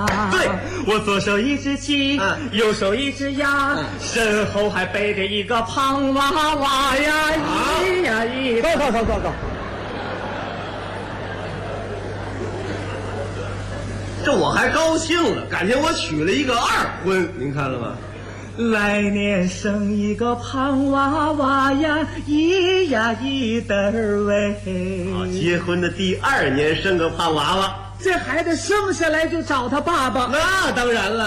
对， 我左手一只鸡，右手一只鸭，身后还背着一个胖娃娃呀，咿呀咿。 够。这我还高兴了，感情我娶了一个二婚，您看了吗？ 来年生一个胖娃娃呀，咿呀咿的喂。 结婚的第2年生个胖娃娃， 这孩子生下来就找他爸爸。 那当然了。